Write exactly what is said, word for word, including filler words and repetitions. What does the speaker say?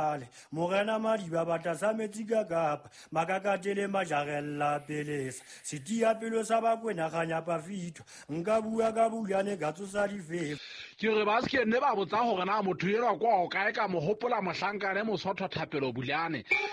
jale Morena Madiba batasa metsi ka Kapa makakatele majarella pelesa sitia pelo sa bakwena ganya pafito nka bua ka buliane ka tsosa difefo ke re ba se ne ba botsa gore na motho ela kwa o kae ka mo hopola mohlankane mosotho thapelo buliane